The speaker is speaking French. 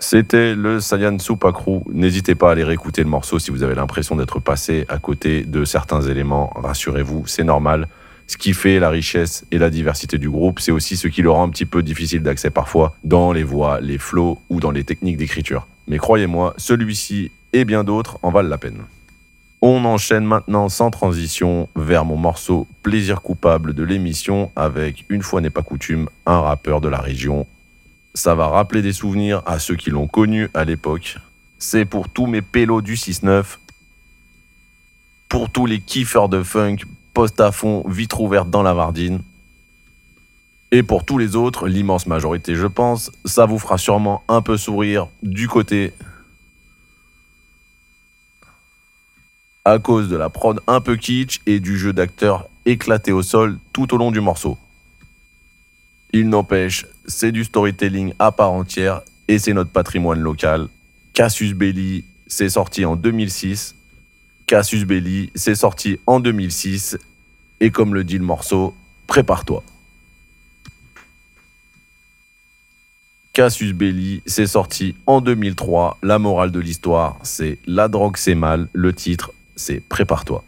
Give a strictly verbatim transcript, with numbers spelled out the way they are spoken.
C'était le Saiyan Super Crew. N'hésitez pas à aller réécouter le morceau si vous avez l'impression d'être passé à côté de certains éléments. Rassurez-vous, c'est normal. Ce qui fait la richesse et la diversité du groupe, c'est aussi ce qui le rend un petit peu difficile d'accès parfois dans les voix, les flows ou dans les techniques d'écriture. Mais croyez-moi, celui-ci et bien d'autres en valent la peine. On enchaîne maintenant sans transition vers mon morceau plaisir coupable de l'émission avec, une fois n'est pas coutume, un rappeur de la région. Ça va rappeler des souvenirs à ceux qui l'ont connu à l'époque. C'est pour tous mes pélos du six neuf, pour tous les kiffeurs de funk, poste à fond, vitre ouverte dans la Vardine. Et pour tous les autres, l'immense majorité je pense, ça vous fera sûrement un peu sourire du côté à cause de la prod un peu kitsch et du jeu d'acteur éclaté au sol tout au long du morceau. Il n'empêche, c'est du storytelling à part entière et c'est notre patrimoine local. Cassius Belli, c'est sorti en deux mille six. Cassius Belli, c'est sorti en deux mille six. Et comme le dit le morceau, prépare-toi. Cassius Belli, c'est sorti en deux mille trois. La morale de l'histoire, c'est la drogue c'est mal. Le titre, c'est prépare-toi.